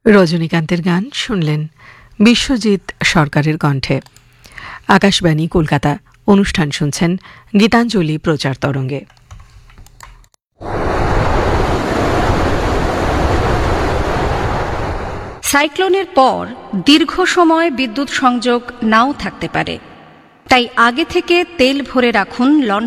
রজনীকান্তের গান শুনলেন বিশ্বজিৎ সরকারের কণ্ঠে। আকাশবাণী কলকাতা। অনুষ্ঠান শুনছেন গীতাঞ্জলি প্রচার তরঙ্গে। সাইক্লোনের পর দীর্ঘ সময় বিদ্যুৎ সংযোগ নাও থাকতে পারে, তাই আগে থেকে তেল ভরে রাখুন